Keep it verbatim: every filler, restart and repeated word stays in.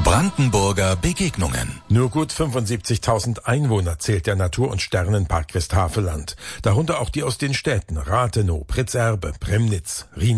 Brandenburger Begegnungen. Nur gut fünfundsiebzigtausend Einwohner zählt der Natur- und Sternenpark Westhaveland. Darunter auch die aus den Städten Rathenow, Pritzerbe, Premnitz, Rhinow